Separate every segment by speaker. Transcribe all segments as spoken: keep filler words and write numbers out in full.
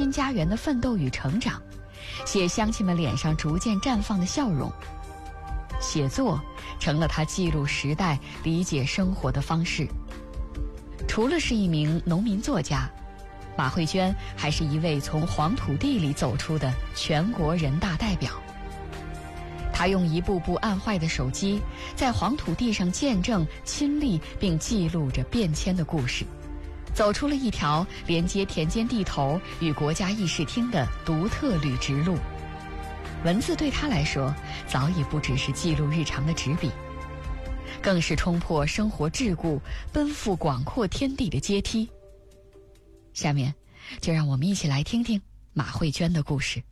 Speaker 1: 天家园的奋斗与成长，写乡亲们脸上逐渐绽放的笑容。写作成了他记录时代、理解生活的方式。除了是一名农民作家，马慧娟还是一位从黄土地里走出的全国人大代表。她用一部部按坏的手机，在黄土地上见证、亲历并记录着变迁的故事，走出了一条连接田间地头与国家议事厅的独特履直路。文字对他来说，早已不只是记录日常的纸笔，更是冲破生活桎梏、奔赴广阔天地的阶梯。下面，就让我们一起来听听马慧娟的故事。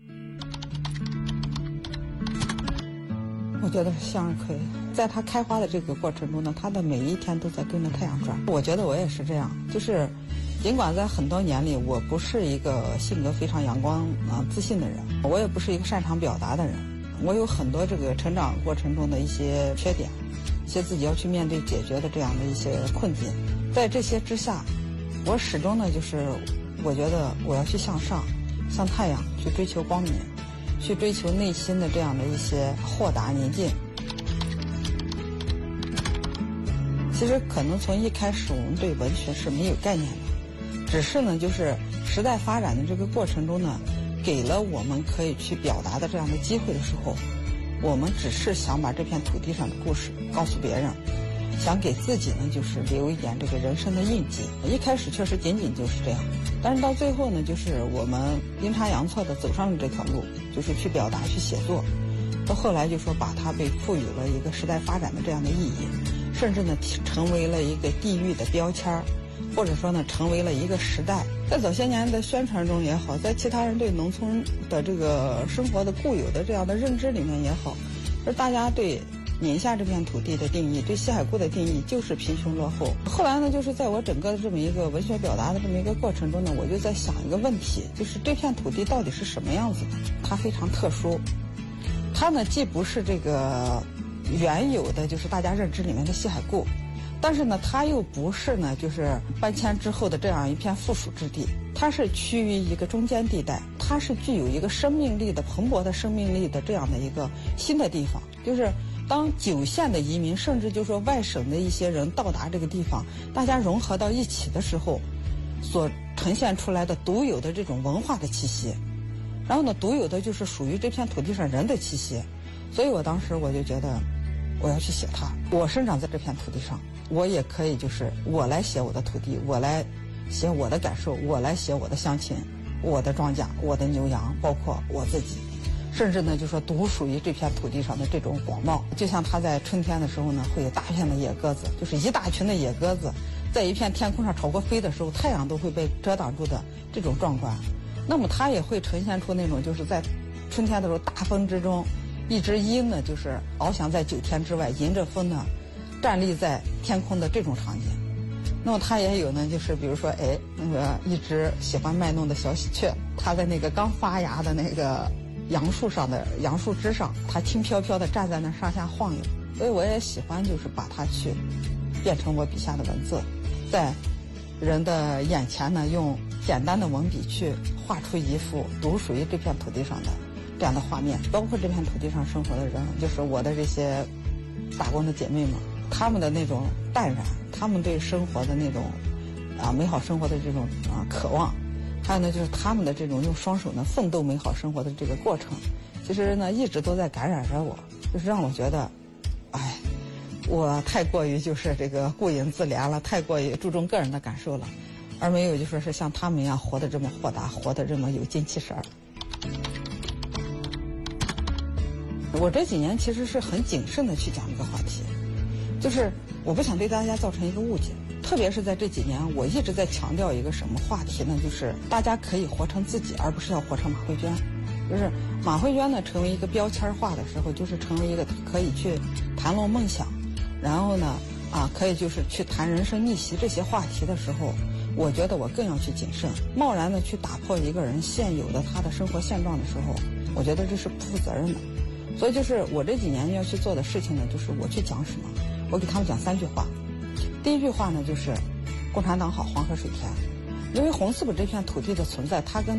Speaker 2: 我觉得是向日葵，在它开花的这个过程中呢，它的每一天都在跟着太阳转。我觉得我也是这样，就是尽管在很多年里，我不是一个性格非常阳光啊、自信的人，我也不是一个擅长表达的人，我有很多这个成长过程中的一些缺点，一些自己要去面对解决的这样的一些困境。在这些之下，我始终呢就是我觉得我要去向上，向太阳去追求光明，去追求内心的这样的一些豁达宁静。其实可能从一开始我们对文学是没有概念的，只是呢就是时代发展的这个过程中呢，给了我们可以去表达的这样的机会的时候，我们只是想把这片土地上的故事告诉别人，想给自己呢就是留一点这个人生的印记。一开始确实仅仅就是这样，但是到最后呢，就是我们阴差阳错的走上了这条路，就是去表达、去写作。到后来就说把它被赋予了一个时代发展的这样的意义，甚至呢成为了一个地域的标签儿，或者说呢成为了一个时代。在早些年的宣传中也好，在其他人对农村的这个生活的固有的这样的认知里面也好，就是大家对宁夏这片土地的定义，对西海固的定义就是贫穷落后。后来呢，就是在我整个的这么一个文学表达的这么一个过程中呢，我就在想一个问题，就是这片土地到底是什么样子的？它非常特殊，它呢既不是这个原有的就是大家认知里面的西海固，但是呢它又不是呢就是搬迁之后的这样一片附属之地，它是趋于一个中间地带，它是具有一个生命力的蓬勃的生命力的这样的一个新的地方。就是当九县的移民，甚至就说外省的一些人到达这个地方，大家融合到一起的时候，所呈现出来的独有的这种文化的气息，然后呢独有的就是属于这片土地上人的气息。所以我当时我就觉得我要去写它，我生长在这片土地上，我也可以就是我来写我的土地，我来写我的感受，我来写我的乡亲，我的庄稼，我的牛羊，包括我自己，甚至呢就说独属于这片土地上的这种广袤。就像它在春天的时候呢，会有大片的野鸽子，就是一大群的野鸽子在一片天空上朝过飞的时候，太阳都会被遮挡住的这种壮观。那么它也会呈现出那种就是在春天的时候大风之中，一只鹰呢就是翱翔在九天之外，迎着风呢站立在天空的这种场景。那么它也有呢，就是比如说哎那个一只喜欢卖弄的小喜鹊，它在那个刚发芽的那个杨树上的杨树枝上，它轻飘飘的站在那上下晃悠。所以我也喜欢就是把它去变成我笔下的文字，在人的眼前呢用简单的文笔去画出一幅独属于这片土地上的这样的画面。包括这片土地上生活的人，就是我的这些打工的姐妹们，她们的那种淡然，她们对生活的那种啊美好生活的这种啊渴望，还有呢就是他们的这种用双手呢奋斗美好生活的这个过程，其实呢一直都在感染着我，就是让我觉得哎我太过于就是这个顾影自怜了，太过于注重个人的感受了，而没有就说是像他们一样活得这么豁达，活得这么有精气神儿。我这几年其实是很谨慎的去讲这个话题，就是我不想对大家造成一个误解。特别是在这几年，我一直在强调一个什么话题呢？就是大家可以活成自己，而不是要活成马慧娟。就是马慧娟呢，成为一个标签化的时候，就是成为一个可以去谈论梦想，然后呢，啊，可以就是去谈人生逆袭这些话题的时候，我觉得我更要去谨慎。贸然的去打破一个人现有的他的生活现状的时候，我觉得这是不负责任的。所以就是我这几年要去做的事情呢，就是我去讲什么，我给他们讲三句话。第一句话呢，就是共产党好，黄河水甜。因为红四堡这片土地的存在，它跟